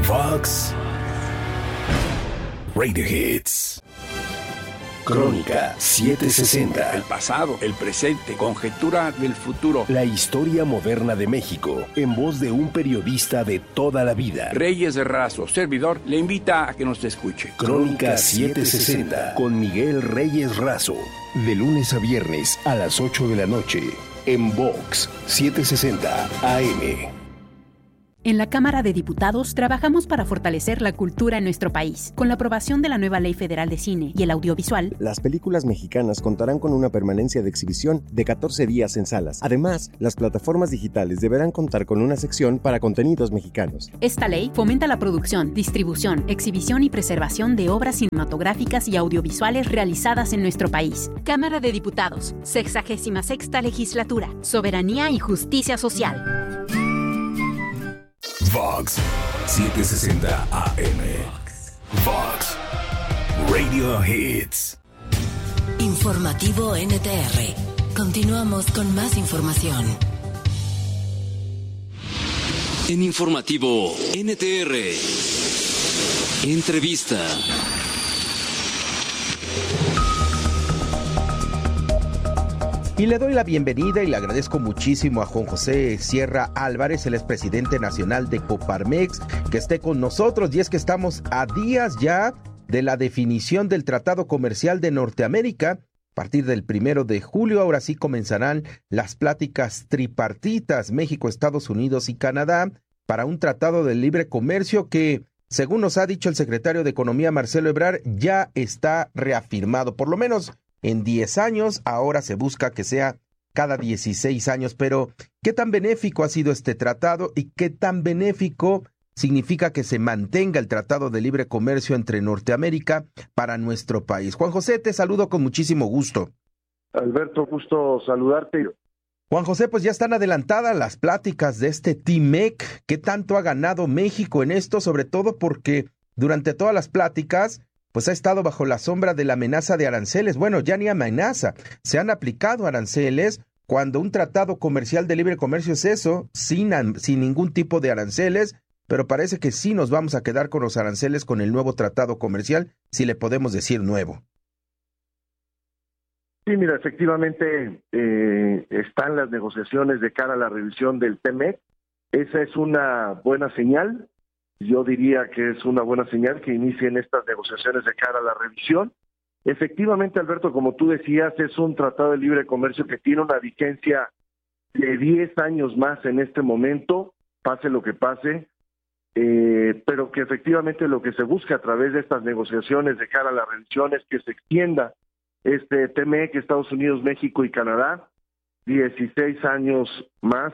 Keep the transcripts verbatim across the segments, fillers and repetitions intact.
Vox Radio Hits. Crónica setecientos sesenta. El pasado, el presente, conjetura del futuro. La historia moderna de México, en voz de un periodista de toda la vida. Reyes Razo, servidor, le invita a que nos escuche. Crónica setecientos sesenta, con Miguel Reyes Razo. De lunes a viernes a las ocho de la noche, en Vox setecientos sesenta A M. En la Cámara de Diputados trabajamos para fortalecer la cultura en nuestro país. Con la aprobación de la nueva Ley Federal de Cine y el Audiovisual, las películas mexicanas contarán con una permanencia de exhibición de catorce días en salas. Además, las plataformas digitales deberán contar con una sección para contenidos mexicanos. Esta ley fomenta la producción, distribución, exhibición y preservación de obras cinematográficas y audiovisuales realizadas en nuestro país. Cámara de Diputados, sexagésima sexta Legislatura, Soberanía y Justicia Social. Vox setecientos sesenta A M. Vox Radio Hits. Informativo N T R. Continuamos con más información. En Informativo N T R. Entrevista. Y le doy la bienvenida y le agradezco muchísimo a Juan José Sierra Álvarez, el expresidente nacional de Coparmex, que esté con nosotros. Y es que estamos a días ya de la definición del Tratado Comercial de Norteamérica. A partir del primero de julio, ahora sí comenzarán las pláticas tripartitas México, Estados Unidos y Canadá para un tratado de libre comercio que, según nos ha dicho el secretario de Economía Marcelo Ebrard, ya está reafirmado, por lo menos en diez años, ahora se busca que sea cada dieciséis años, pero ¿qué tan benéfico ha sido este tratado y qué tan benéfico significa que se mantenga el Tratado de Libre Comercio entre Norteamérica para nuestro país? Juan José, te saludo con muchísimo gusto. Alberto, gusto saludarte. Juan José, pues ya están adelantadas las pláticas de este T M E C. ¿Qué tanto ha ganado México en esto? Sobre todo porque durante todas las pláticas pues ha estado bajo la sombra de la amenaza de aranceles. Bueno, ya ni amenaza, se han aplicado aranceles cuando un tratado comercial de libre comercio es eso, sin, sin ningún tipo de aranceles, pero parece que sí nos vamos a quedar con los aranceles con el nuevo tratado comercial, si le podemos decir nuevo. Sí, mira, efectivamente eh, están las negociaciones de cara a la revisión del T M E C. Esa es una buena señal. Yo diría que es una buena señal que inicien estas negociaciones de cara a la revisión. Efectivamente, Alberto, como tú decías, es un tratado de libre comercio que tiene una vigencia de diez años más en este momento, pase lo que pase, eh, pero que efectivamente lo que se busca a través de estas negociaciones de cara a la revisión es que se extienda este T M E C, Estados Unidos, México y Canadá, dieciséis años más.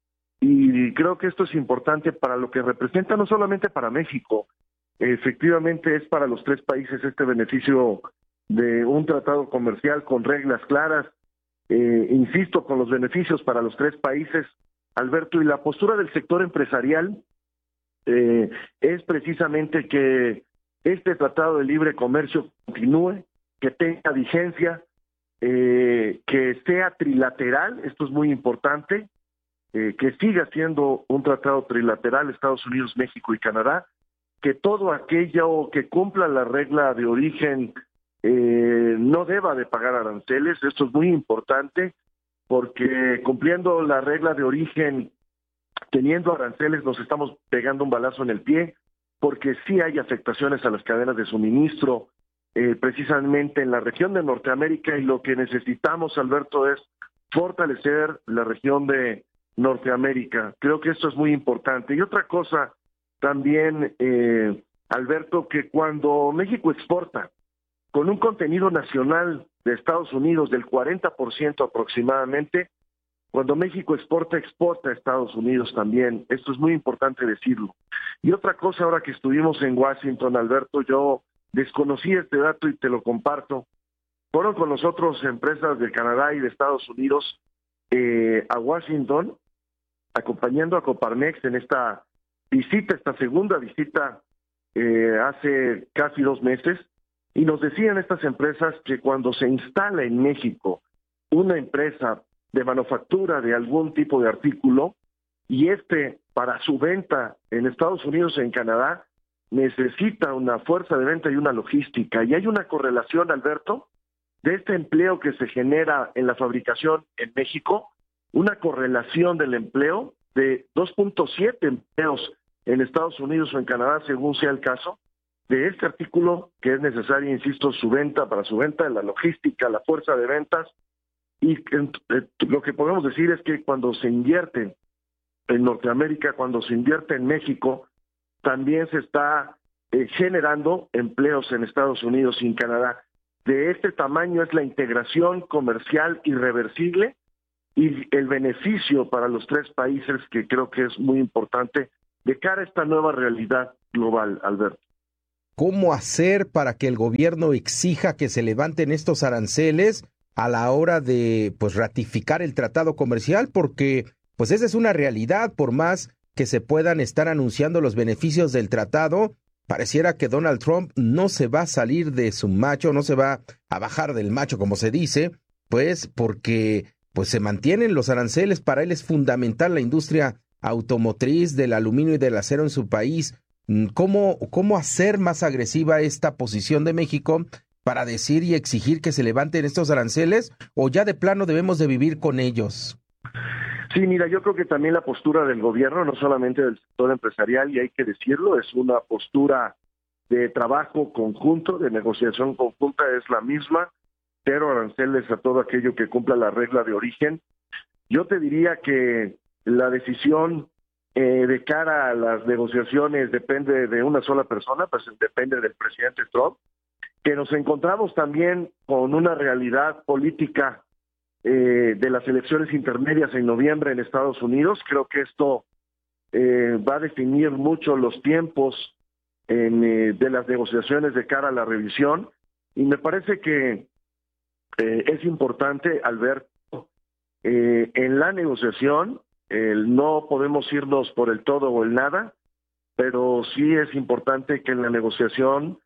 Y creo que esto es importante para lo que representa, no solamente para México, efectivamente es para los tres países este beneficio de un tratado comercial con reglas claras, eh, insisto, con los beneficios para los tres países, Alberto, y la postura del sector empresarial eh, es precisamente que este tratado de libre comercio continúe, que tenga vigencia, eh, que sea trilateral, esto es muy importante, Eh, que siga siendo un tratado trilateral Estados Unidos, México y Canadá, que todo aquello que cumpla la regla de origen eh, no deba de pagar aranceles. Esto es muy importante porque cumpliendo la regla de origen, teniendo aranceles, nos estamos pegando un balazo en el pie, porque sí hay afectaciones a las cadenas de suministro eh, precisamente en la región de Norteamérica, y lo que necesitamos, Alberto, es fortalecer la región de Norteamérica. Creo que esto es muy importante. Y otra cosa también, eh, Alberto, que cuando México exporta con un contenido nacional de Estados Unidos del cuarenta por ciento aproximadamente, cuando México exporta, exporta a Estados Unidos también. Esto es muy importante decirlo. Y otra cosa, ahora que estuvimos en Washington, Alberto, yo desconocí este dato y te lo comparto. Fueron con nosotros empresas de Canadá y de Estados Unidos eh, a Washington, acompañando a Coparmex en esta visita, esta segunda visita eh, hace casi dos meses, y nos decían estas empresas que cuando se instala en México una empresa de manufactura de algún tipo de artículo, y este para su venta en Estados Unidos y en Canadá, necesita una fuerza de venta y una logística. Y hay una correlación, Alberto, de este empleo que se genera en la fabricación en México, una correlación del empleo de dos punto siete empleos en Estados Unidos o en Canadá, según sea el caso, de este artículo que es necesario, insisto, su venta, para su venta, la logística, la fuerza de ventas. Y eh, lo que podemos decir es que cuando se invierte en Norteamérica, cuando se invierte en México, también se está eh, generando empleos en Estados Unidos y en Canadá. De este tamaño es la integración comercial irreversible y el beneficio para los tres países, que creo que es muy importante de cara a esta nueva realidad global, Alberto. ¿Cómo hacer para que el gobierno exija que se levanten estos aranceles a la hora de pues ratificar el tratado comercial? Porque pues esa es una realidad, por más que se puedan estar anunciando los beneficios del tratado, pareciera que Donald Trump no se va a salir de su macho, no se va a bajar del macho, como se dice, pues porque pues se mantienen los aranceles. Para él es fundamental la industria automotriz, del aluminio y del acero en su país. ¿Cómo, cómo hacer más agresiva esta posición de México para decir y exigir que se levanten estos aranceles, o ya de plano debemos de vivir con ellos? Sí, mira, yo creo que también la postura del gobierno, no solamente del sector empresarial, y hay que decirlo, es una postura de trabajo conjunto, de negociación conjunta, es la misma, cero aranceles a todo aquello que cumpla la regla de origen. Yo te diría que la decisión eh, de cara a las negociaciones depende de una sola persona, pues depende del presidente Trump, que nos encontramos también con una realidad política eh, de las elecciones intermedias en noviembre en Estados Unidos. Creo que esto eh, va a definir mucho los tiempos en, eh, de las negociaciones de cara a la revisión, y me parece que eh, es importante, Alberto, eh, en la negociación, el no podemos irnos por el todo o el nada, pero sí es importante que en la negociación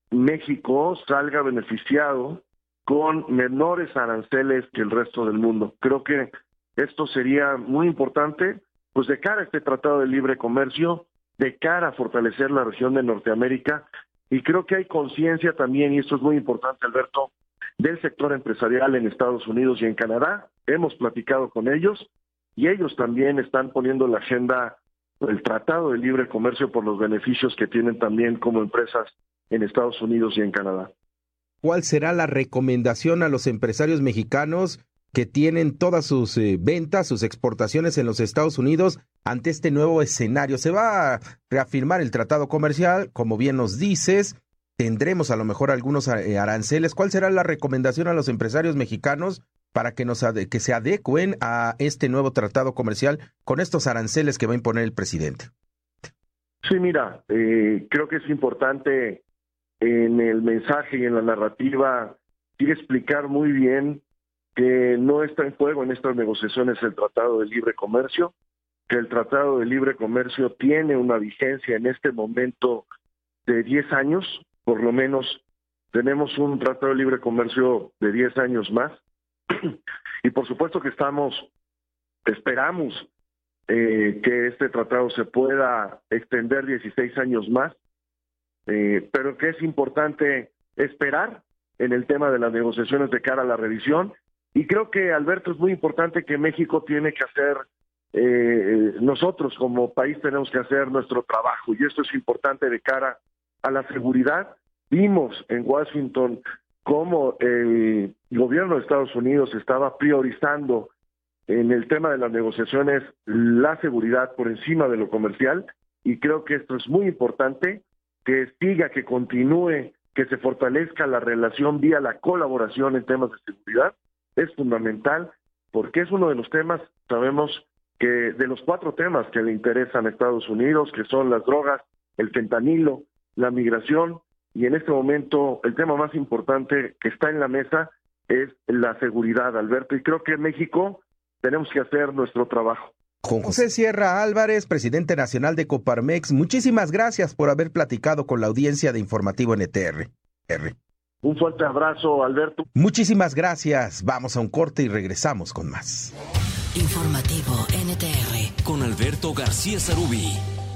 México salga beneficiado con menores aranceles que el resto del mundo. Creo que esto sería muy importante, pues de cara a este Tratado de Libre Comercio, de cara a fortalecer la región de Norteamérica, y creo que hay conciencia también, y esto es muy importante, Alberto, del sector empresarial en Estados Unidos y en Canadá. Hemos platicado con ellos, y ellos también están poniendo la agenda del Tratado de Libre Comercio por los beneficios que tienen también como empresas en Estados Unidos y en Canadá. ¿Cuál será la recomendación a los empresarios mexicanos que tienen todas sus eh, ventas, sus exportaciones en los Estados Unidos ante este nuevo escenario? Se va a reafirmar el tratado comercial, como bien nos dices, tendremos a lo mejor algunos aranceles. ¿Cuál será la recomendación a los empresarios mexicanos para que, nos ade- que se adecuen a este nuevo tratado comercial con estos aranceles que va a imponer el presidente? Sí, mira, eh, creo que es importante en el mensaje y en la narrativa sí explicar muy bien que no está en juego en estas negociaciones el Tratado de Libre Comercio, que el Tratado de Libre Comercio tiene una vigencia en este momento de diez años, por lo menos tenemos un Tratado de Libre Comercio de diez años más, y por supuesto que estamos, esperamos eh, que este tratado se pueda extender dieciséis años más, eh, pero que es importante esperar en el tema de las negociaciones de cara a la revisión. Y creo que, Alberto, es muy importante que México tiene que hacer, eh, nosotros como país tenemos que hacer nuestro trabajo, y esto es importante de cara a la seguridad. Vimos en Washington cómo el gobierno de Estados Unidos estaba priorizando en el tema de las negociaciones la seguridad por encima de lo comercial, y creo que esto es muy importante, que siga, que continúe, que se fortalezca la relación vía la colaboración en temas de seguridad. Es fundamental, porque es uno de los temas, sabemos que de los cuatro temas que le interesan a Estados Unidos, que son las drogas, el fentanilo, la migración, y en este momento el tema más importante que está en la mesa es la seguridad, Alberto, y creo que en México tenemos que hacer nuestro trabajo. Juan José Sierra Álvarez, presidente nacional de Coparmex, muchísimas gracias por haber platicado con la audiencia de Informativo N T R. R. Un fuerte abrazo, Alberto. Muchísimas gracias. Vamos a un corte y regresamos con más. Informativo N T R. con Alberto García Sarubí.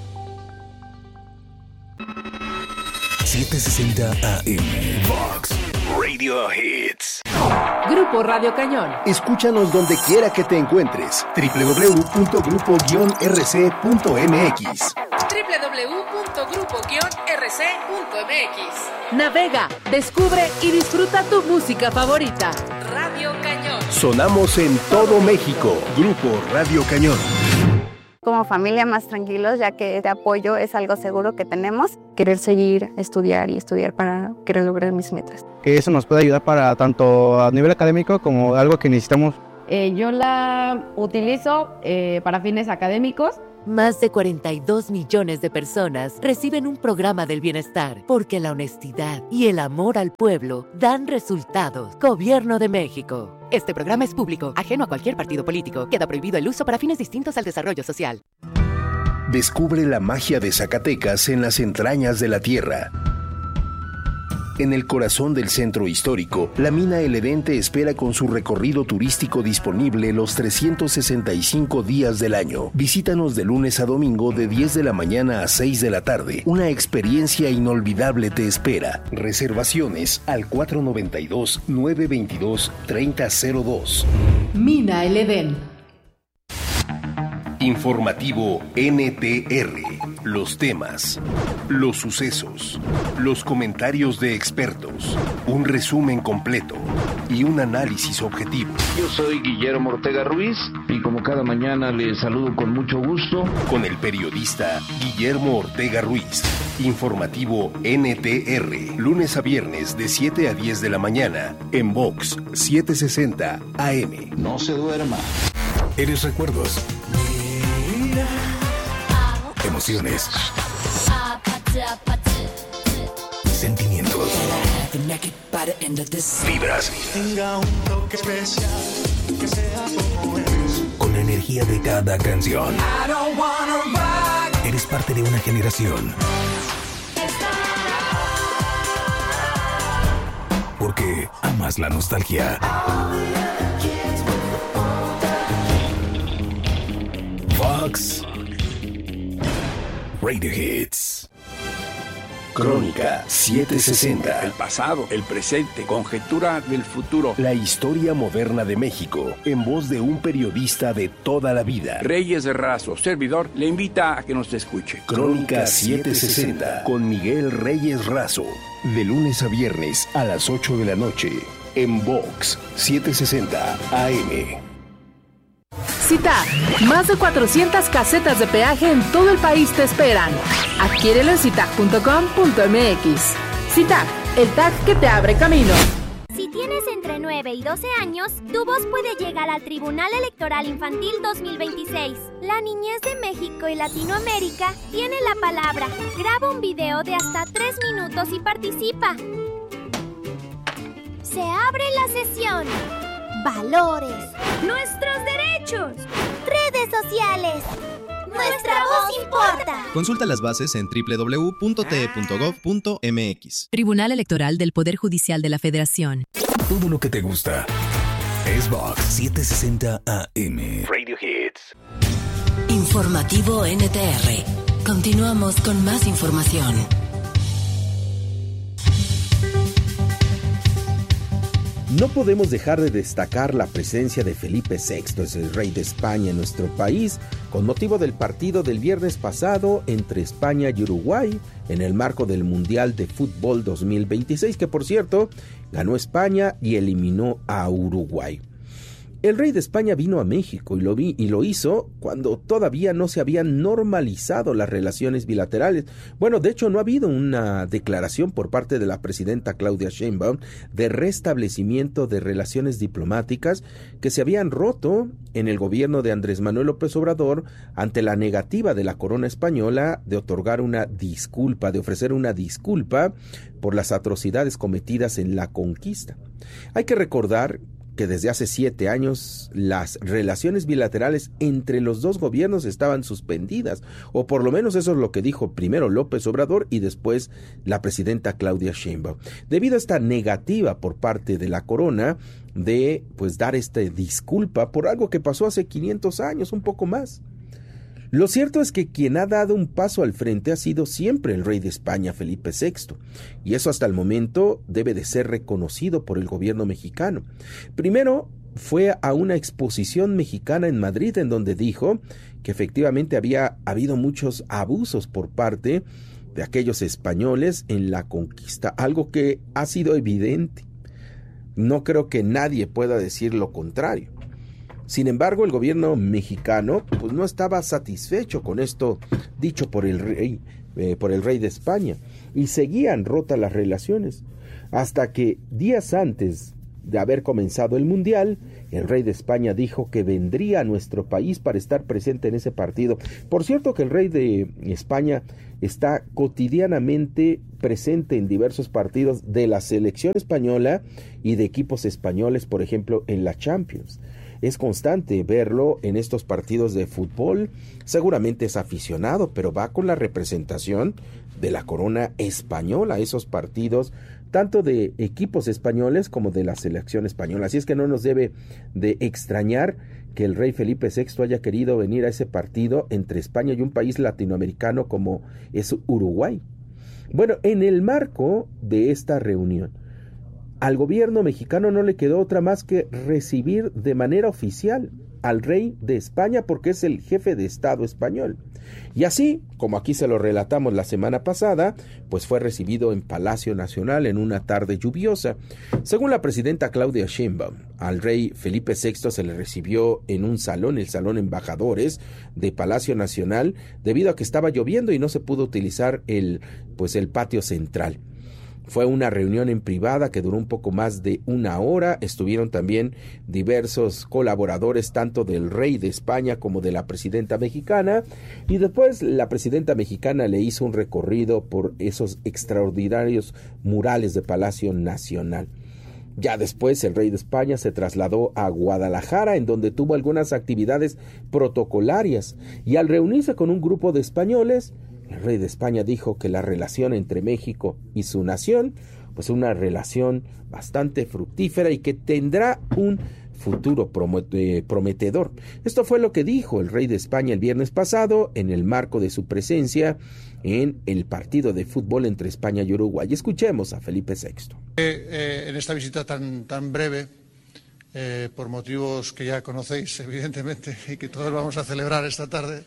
setecientos sesenta A M Vox Radio Hits. Grupo Radio Cañón. Escúchanos donde quiera que te encuentres. doble u doble u doble u punto grupo guion r c punto m x. doble u doble u doble u punto grupo guion r c punto m x. Navega, descubre y disfruta tu música favorita. Radio Cañón. Sonamos en todo México. Grupo Radio Cañón. Como familia más tranquilos, ya que este apoyo es algo seguro que tenemos. Querer seguir, estudiar y estudiar para querer lograr mis metas. Eso nos puede ayudar para tanto a nivel académico como algo que necesitamos. Eh, yo la utilizo eh, para fines académicos. Más de cuarenta y dos millones de personas reciben un programa del bienestar porque la honestidad y el amor al pueblo dan resultados. Gobierno de México. Este programa es público, ajeno a cualquier partido político. Queda prohibido el uso para fines distintos al desarrollo social. Descubre la magia de Zacatecas en las entrañas de la tierra. En el corazón del centro histórico, la mina El Edén te espera con su recorrido turístico disponible los trescientos sesenta y cinco días del año. Visítanos de lunes a domingo de diez de la mañana a seis de la tarde. Una experiencia inolvidable te espera. Reservaciones al cuatro nueve dos, nueve dos dos, tres cero cero dos. Mina El Edén. Informativo N T R. Los temas, los sucesos, los comentarios de expertos, un resumen completo y un análisis objetivo. Yo soy Guillermo Ortega Ruiz y como cada mañana les saludo con mucho gusto. Con el periodista Guillermo Ortega Ruiz. Informativo N T R. Lunes a viernes de siete a diez de la mañana en Vox setecientos sesenta A M. No se duerma. Eres recuerdos. Emociones. Sentimientos. Vibras. Con la energía de cada canción. Eres parte de una generación. Porque amas la nostalgia. Vox Radio Hits. Crónica setecientos sesenta. El pasado, el presente, conjetura del futuro. La historia moderna de México, en voz de un periodista de toda la vida. Reyes Razo, servidor, le invita a que nos escuche. Crónica setecientos sesenta, con Miguel Reyes Razo. De lunes a viernes a las ocho de la noche, en Vox setecientos sesenta A M. CITAG, más de cuatrocientas casetas de peaje en todo el país te esperan. Adquiérelo en citag punto com punto m x. CITAG, el tag que te abre camino. Si tienes entre nueve y doce años, tu voz puede llegar al Tribunal Electoral Infantil dos mil veintiséis. La niñez de México y Latinoamérica tiene la palabra. Graba un video de hasta tres minutos y participa. Se abre la sesión. Valores. Nuestros derechos. Redes sociales. Nuestra voz importa. Consulta las bases en doble u doble u doble u punto t e punto gov punto m x. Tribunal Electoral del Poder Judicial de la Federación. Todo lo que te gusta es Vox setecientos sesenta A M. Radio Hits. Informativo N T R. Continuamos con más información. No podemos dejar de destacar la presencia de Felipe sexto, es el rey de España en nuestro país, con motivo del partido del viernes pasado entre España y Uruguay, en el marco del Mundial de Fútbol dos mil veintiséis, que por cierto, ganó España y eliminó a Uruguay. El rey de España vino a México y lo, vi, y lo hizo cuando todavía no se habían normalizado las relaciones bilaterales. Bueno, de hecho no ha habido una declaración por parte de la presidenta Claudia Sheinbaum de restablecimiento de relaciones diplomáticas que se habían roto en el gobierno de Andrés Manuel López Obrador ante la negativa de la corona española de otorgar una disculpa, de ofrecer una disculpa por las atrocidades cometidas en la conquista. Hay que recordar que desde hace siete años las relaciones bilaterales entre los dos gobiernos estaban suspendidas, o por lo menos eso es lo que dijo primero López Obrador y después la presidenta Claudia Sheinbaum, debido a esta negativa por parte de la corona de pues dar esta disculpa por algo que pasó hace quinientos años, un poco más. Lo cierto es que quien ha dado un paso al frente ha sido siempre el rey de España, Felipe sexto, y eso hasta el momento debe de ser reconocido por el gobierno mexicano. Primero fue a una exposición mexicana en Madrid, en donde dijo que efectivamente había habido muchos abusos por parte de aquellos españoles en la conquista, algo que ha sido evidente. No creo que nadie pueda decir lo contrario. Sin embargo, el gobierno mexicano pues no estaba satisfecho con esto dicho por el rey, eh, por el rey de España, y seguían rotas las relaciones, hasta que días antes de haber comenzado el Mundial, el rey de España dijo que vendría a nuestro país para estar presente en ese partido. Por cierto que el rey de España está cotidianamente presente en diversos partidos de la selección española y de equipos españoles, por ejemplo, en la Champions. Es constante verlo en estos partidos de fútbol. Seguramente es aficionado, pero va con la representación de la corona española a esos partidos, tanto de equipos españoles como de la selección española. Así es que no nos debe de extrañar que el rey Felipe sexto haya querido venir a ese partido entre España y un país latinoamericano como es Uruguay. Bueno, en el marco de esta reunión, al gobierno mexicano no le quedó otra más que recibir de manera oficial al rey de España, porque es el jefe de Estado español. Y así, como aquí se lo relatamos la semana pasada, pues fue recibido en Palacio Nacional en una tarde lluviosa. Según la presidenta Claudia Sheinbaum, al rey Felipe sexto se le recibió en un salón, el Salón Embajadores de Palacio Nacional, debido a que estaba lloviendo y no se pudo utilizar el, pues el patio central. Fue una reunión en privada que duró un poco más de una hora. Estuvieron también diversos colaboradores, tanto del rey de España como de la presidenta mexicana. Y después la presidenta mexicana le hizo un recorrido por esos extraordinarios murales de Palacio Nacional. Ya después el rey de España se trasladó a Guadalajara, en donde tuvo algunas actividades protocolarias. Y al reunirse con un grupo de españoles, el rey de España dijo que la relación entre México y su nación, pues una relación bastante fructífera y que tendrá un futuro prometedor. Esto fue lo que dijo el rey de España el viernes pasado en el marco de su presencia en el partido de fútbol entre España y Uruguay. Escuchemos a Felipe sexto. Eh, eh, en esta visita tan, tan breve, eh, por motivos que ya conocéis evidentemente y que todos vamos a celebrar esta tarde,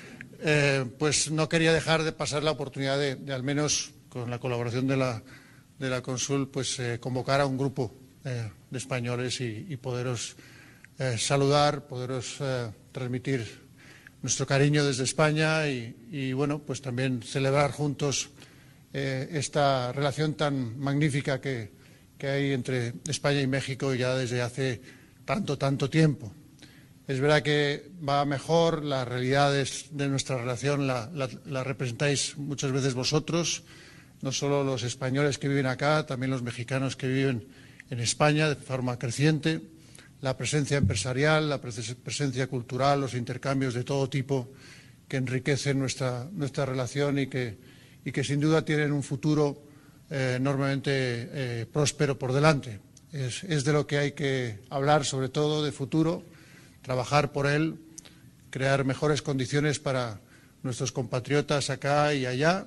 Eh, pues no quería dejar de pasar la oportunidad de, de al menos con la colaboración de la, de la cónsul, pues eh, convocar a un grupo eh, de españoles y, y poderos eh, saludar, poderos eh, transmitir nuestro cariño desde España y, y bueno, pues también celebrar juntos eh, esta relación tan magnífica que, que hay entre España y México ya desde hace tanto, tanto tiempo. Es verdad que va mejor, las realidades de nuestra relación la, la, la representáis muchas veces vosotros, no solo los españoles que viven acá, también los mexicanos que viven en España de forma creciente, la presencia empresarial, la presencia cultural, los intercambios de todo tipo que enriquecen nuestra, nuestra relación y que, y que sin duda tienen un futuro eh, enormemente eh, próspero por delante. Es, es de lo que hay que hablar, sobre todo de futuro, trabajar por él, crear mejores condiciones para nuestros compatriotas acá y allá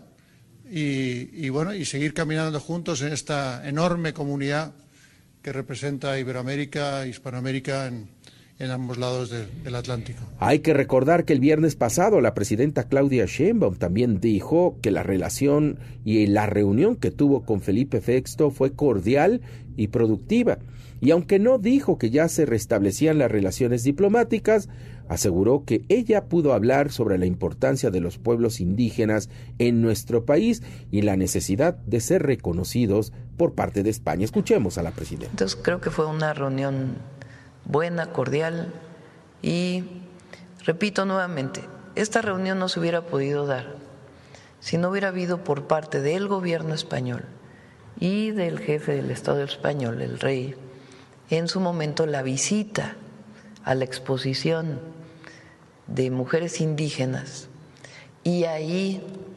y, y bueno, y seguir caminando juntos en esta enorme comunidad que representa Iberoamérica, Hispanoamérica en, en ambos lados de, del Atlántico. Hay que recordar que el viernes pasado la presidenta Claudia Sheinbaum también dijo que la relación y la reunión que tuvo con Felipe sexto fue cordial y productiva. Y aunque no dijo que ya se restablecían las relaciones diplomáticas, aseguró que ella pudo hablar sobre la importancia de los pueblos indígenas en nuestro país y la necesidad de ser reconocidos por parte de España. Escuchemos a la presidenta. Entonces creo que fue una reunión buena, cordial y, repito nuevamente, esta reunión no se hubiera podido dar si no hubiera habido por parte del gobierno español y del jefe del Estado español, el rey, en su momento la visita a la exposición de mujeres indígenas y ahí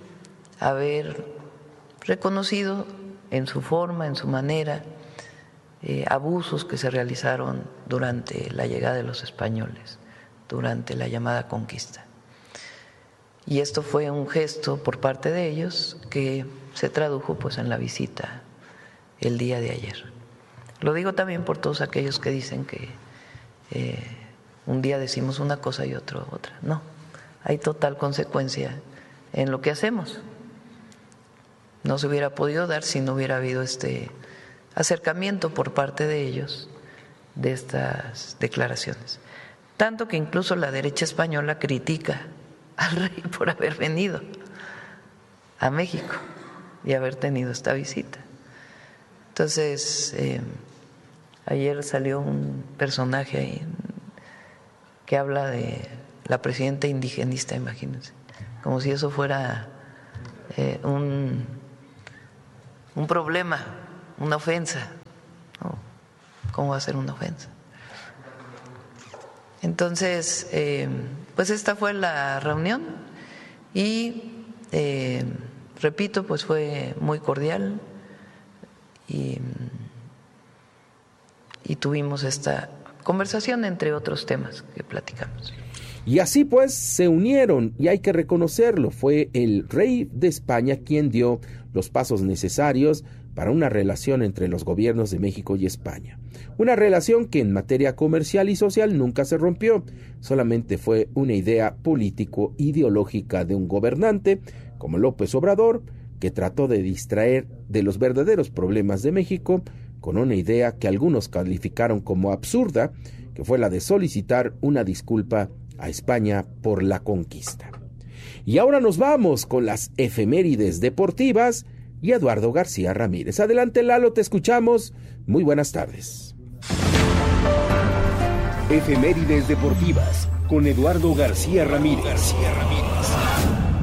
haber reconocido en su forma, en su manera, eh, abusos que se realizaron durante la llegada de los españoles, durante la llamada conquista. Y esto fue un gesto por parte de ellos que se tradujo pues en la visita el día de ayer. Lo digo también por todos aquellos que dicen que eh, un día decimos una cosa y otro otra. No, hay total consecuencia en lo que hacemos. No se hubiera podido dar si no hubiera habido este acercamiento por parte de ellos de estas declaraciones. Tanto que incluso la derecha española critica al rey por haber venido a México y haber tenido esta visita. Entonces, eh, ayer salió un personaje ahí que habla de la presidenta indigenista, imagínense, como si eso fuera eh, un, un problema, una ofensa. ¿No? ¿Cómo va a ser una ofensa? Entonces, eh, pues esta fue la reunión y, eh, repito, pues fue muy cordial y, y tuvimos esta conversación entre otros temas que platicamos. Y así pues se unieron, y hay que reconocerlo, fue el rey de España quien dio los pasos necesarios para una relación entre los gobiernos de México y España. Una relación que en materia comercial y social nunca se rompió, solamente fue una idea político-ideológica de un gobernante como López Obrador, que trató de distraer de los verdaderos problemas de México con una idea que algunos calificaron como absurda, que fue la de solicitar una disculpa a España por la conquista. Y ahora nos vamos con las efemérides deportivas y Eduardo García Ramírez. Adelante, Lalo, te escuchamos. Muy buenas tardes. Efemérides deportivas con Eduardo García Ramírez. García Ramírez.